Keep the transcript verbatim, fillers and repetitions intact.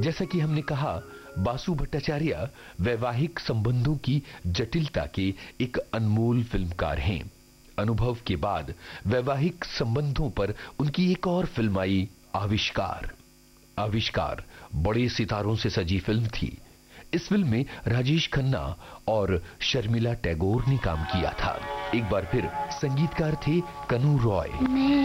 जैसा कि हमने कहा, बासु भट्टाचार्य वैवाहिक संबंधों की जटिलता के एक अनमोल फिल्मकार हैं। अनुभव के बाद वैवाहिक संबंधों पर उनकी एक और फिल्म आई, आविष्कार। आविष्कार बड़े सितारों से सजी फिल्म थी। इस फिल्म में राजेश खन्ना और शर्मिला टैगोर ने काम किया था। एक बार फिर संगीतकार थे कनु रॉय।